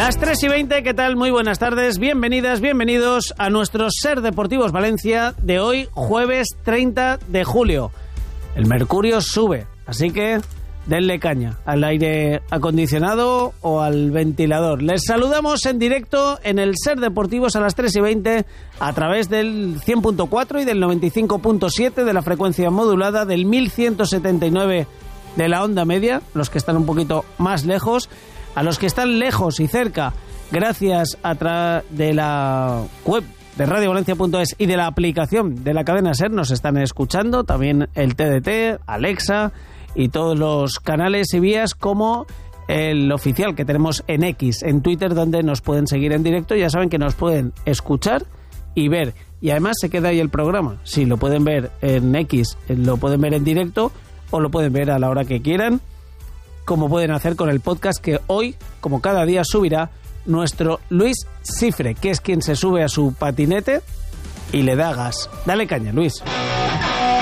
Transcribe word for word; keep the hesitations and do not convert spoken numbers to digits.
Las tres y veinte, ¿qué tal? Muy buenas tardes, bienvenidas, bienvenidos a nuestro Ser Deportivos Valencia de hoy, jueves treinta de julio. El mercurio sube, así que denle caña al aire acondicionado o al ventilador. Les saludamos en directo en el Ser Deportivos a las tres y veinte a través del cien punto cuatro y del noventa y cinco punto siete de la frecuencia modulada, del mil ciento setenta y nueve de la onda media, los que están un poquito más lejos. A los que están lejos y cerca, gracias a través de la web de radio valencia punto es y de la aplicación de la cadena SER, nos están escuchando. También el T D T, Alexa y todos los canales y vías, como el oficial que tenemos en X, en Twitter, donde nos pueden seguir en directo. Ya saben que nos pueden escuchar y ver. Y además se queda ahí el programa. Si lo pueden ver en X, lo pueden ver en directo o lo pueden ver a la hora que quieran, como pueden hacer con el podcast que hoy, como cada día, subirá nuestro Luis Cifre, que es quien se sube a su patinete y le da gas. Dale caña, Luis.